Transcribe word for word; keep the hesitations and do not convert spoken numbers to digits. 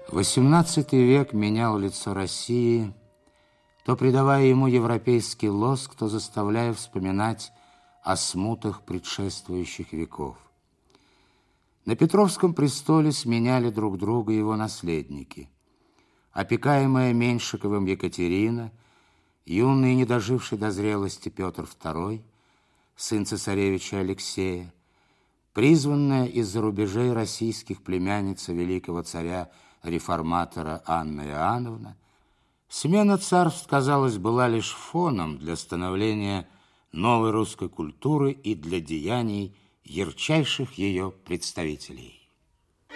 восемнадцатый век менял лицо России, то придавая ему европейский лоск, то заставляя вспоминать о смутах предшествующих веков. На Петровском престоле сменяли друг друга его наследники. Опекаемая Меньшиковым Екатерина, юный и не доживший до зрелости Петр второй, сын цесаревича Алексея, призванная из-за рубежей российских племянница великого царя-реформатора Анна Иоанновна, смена царств, казалось, была лишь фоном для становления новой русской культуры и для деяний ярчайших ее представителей.